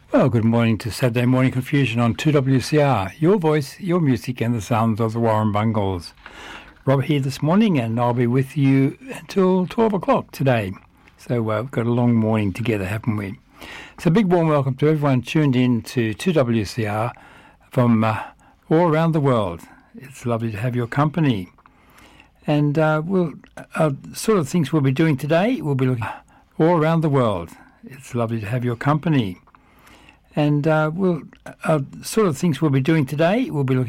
Well, good morning to Saturday Morning Confusion on 2WCR. Your voice, your music, and the sounds of the Warren Bungles. Rob here this morning, and I'll be with you until 12 o'clock today. So we've got a long morning together, haven't we? So a big warm welcome to everyone tuned in to 2WCR from all around the world. It's lovely to have your company. And sort of things we'll be doing today, we'll be looking all around the world. It's lovely to have your company. And sort of things we'll be doing today, we'll be looking